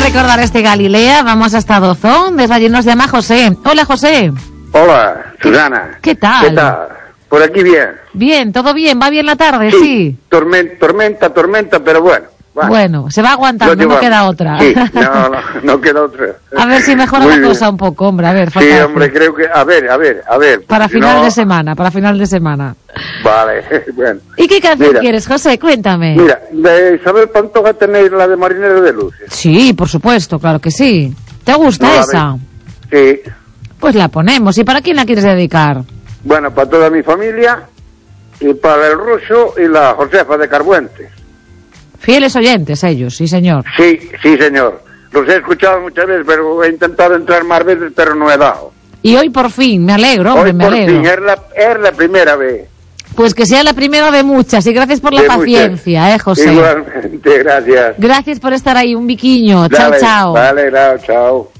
recordar este Galilea, vamos hasta Dozón. Desde allí nos llama José. Hola, José. Hola, Susana. ¿Qué tal? ¿Qué tal? Por aquí bien. Bien, todo bien, va bien la tarde, sí. Tormenta, pero bueno. Bueno, se va aguantando, no queda otra. Sí, no queda otra. A ver si mejora la cosa un poco, hombre, a ver. Sí, hombre, creo que, a ver. Para final de semana. Vale, bueno. ¿Y qué canción quieres, José? Cuéntame. Mira, de Isabel Pantoja tenéis la de Marinero de Luces. Sí, por supuesto, claro que sí. ¿Te gusta esa? Sí. Pues la ponemos. ¿Y para quién la quieres dedicar? Bueno, para toda mi familia y para el Ruso y la Josefa de Carbuentes. Fieles oyentes ellos, sí señor. Sí, señor. Los he escuchado muchas veces, pero he intentado entrar más veces, pero no he dado. Y hoy por fin, me alegro, hombre, me alegro. Hoy por fin, es la primera vez. Pues que sea la primera de muchas, y gracias por la paciencia, José. Igualmente, gracias. Gracias por estar ahí, un biquiño. Dale, chao. Vale, chao.